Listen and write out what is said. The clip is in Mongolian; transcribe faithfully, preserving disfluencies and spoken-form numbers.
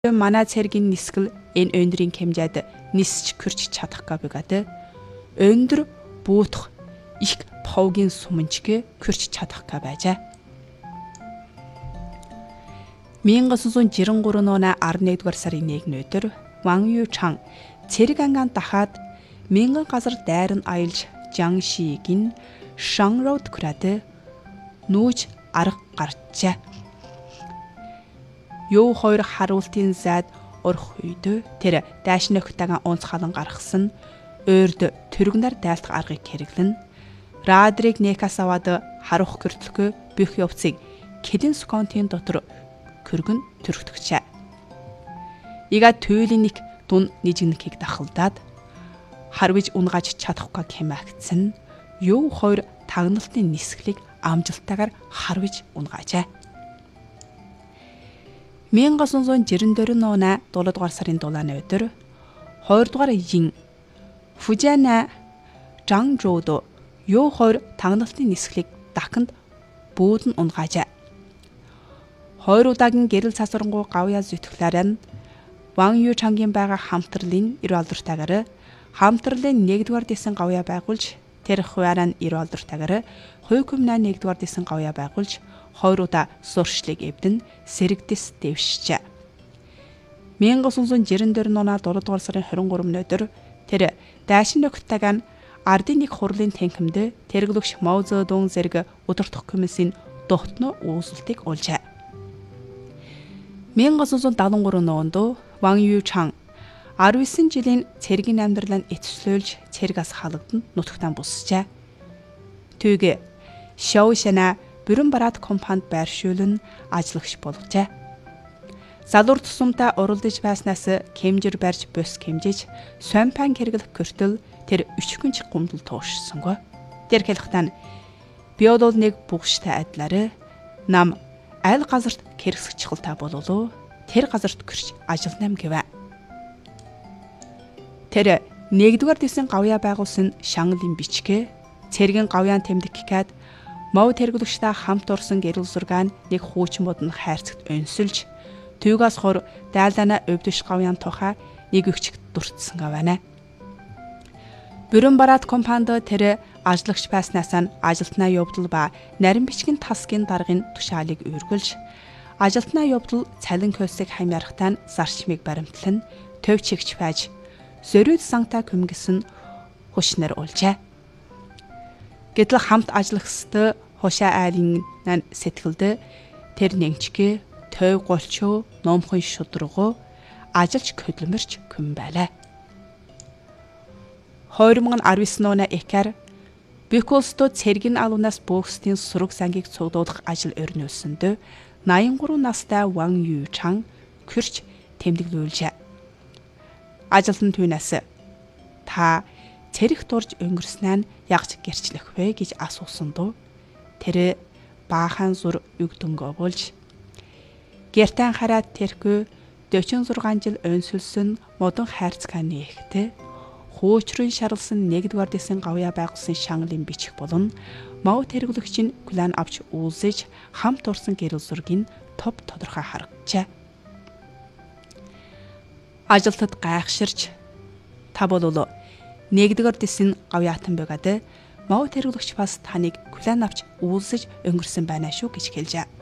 манай цэргийн нисгэл энэ өндрийн хэмжээд нисч хүрч чадахгүй байгаад өндөр буутах их повгийн суманчгэ хүрч чадахгүй байжээ. 천구 жиргэн оны арваннэгдүгээр сарын нэгдүгээр өдөр Ван Юучан цэрэг ангаан дахаад мянган газар дайран аялж Жангшигийн Шанроуд хүрээд нүүж арга гарчээ. Юу хоёр харуултын зайд орох үед тэр дайшны охтойгоо унцхалан гаргасан ойрд төргнөр дайлтах аргыг хэрэглэн Радриг Некас аваад харух гэртлэхөө бүх явцыг Кэдэн Сконтын дотор көргөн төрөгтгчээ. Ига туйлын нэг дун нижигнэхийг дахалдаад харвиж унгааж чадахгүй хэмээгдсэн юу хоёр тагналтын нисгэлийг амжилттайгаар харвиж унгаажээ. 천구 жиргэн оны долоодугаар сарын дулааны өдөр хоёрдугаар ин Фужана Жангжоудо юу хоёр тагналтын нисгэлийг дахинд бөөд нь унгаажээ. Хоёр удаагийн гэрэл цасрангуй гавьяа зүтгэлээр нь Ван Юучангийн байгаа хамтралын эр алдартайгаар хамтралын нэгдүгээр дэсэн гавьяа байгуулж тэр хуваараа эр алдартайгаар хувь коммуна нэгдүгээр дэсэн гавьяа байгуулж хоёр удаа сурчлыг эвдэн сэрэгдэс дэвшжээ. 천구 жиргэн оны долоодугаар сарын хорин гуравны өдөр тэр дайшин нөхөлтэйг ардын нэг хурлын танхимд тэрглэгч Мао Цзэдун зэрэг удирдах комиссийн дотно уулзалтыг олжээ. 천구 седемдесет три онд Ван Юучан арван девять жилийн цэргийн амьдралаа эцэслүүлж цэргээс халагдсан нутагтаа буссжээ. Түүгээ Шоушана бүрэн бараат компанид байршуулн ажиллагч болгожээ. Залуур тусамдаа уралдаж байснаас хэмжир барьж бос хэмжиж сомпан хэрэглэх көртөл тэр өчгөнч гомдол туушсангүй. Тэр хэлэхдээ би бол нэг бугштай адилаар нам аль газарт хэрэгсэх чухалтай бололоо тэр газарт гэрч ажилланам гэвэ. Тэр нэгдүгээр дэсэн гавьяа байгуулсан Шанглын бичгээ цэргийн гавьяан тэмдэг гэхэд Мав тэргэлэгчтэй хамт орсон гэрэл зургаан нэг хуучин бодно хайрцагт өнсөлж түүгээс хор дайлана өвдөш гавьяан тухай нэг өгчг дурдсан гавана. Бүрэн бараат компанид тэр ажиллагч байснаас нь ажилтнаа явдал ба нарийн бичгийн тасгийн даргын тушаалыг үргэлж ажилтнаа явдал цалин хөлсийг хамаарахтаа зарчмыг баримтлан төв чигч байж зөрүүд санта көмгсөн хүчнэр олжээ. Гэтэл хамт ажиллахстай хошаа айлын сэтгэлд тэр нэгчгээ төв голчоо номхон шудрагоо ажилч хөдөлмөрч күн байлаа. две тысячи десять оны экар Беколсто цэргийн алуунаас бөкстийн сураг сангийг цуглуулах ажил өрнүүлсэндөө найман гурав настай Ван Юучан гэрч тэмдэглүүлжээ. Ажилтан түүнээс та цэрэг дурж өнгөрснөө нь ягч гэрчлэх вэ гэж асуусан дөө. Тэр баахан зур өгдөнгөө болж гэртэн хараад тэрхүү дөрвөн жил өнсөлсөн модон хайрцгаа нэхтэй хуучрын шарлсан нэгдүгээр дэсэн гавьяа байгуулсан Шанглын бичих болон Мав тэргэлэгчийн план авч үүлсэж хамт орсон гэрэл зургийг топ тодорхой харагджээ. Ажилтад гайхширч та болов нэгдүгээр дэсэн гавьяатан байгаад Мав тэргэлэгч бас таныг план авч үүлсэж өнгөрсөн байна шүү гэж хэлжээ.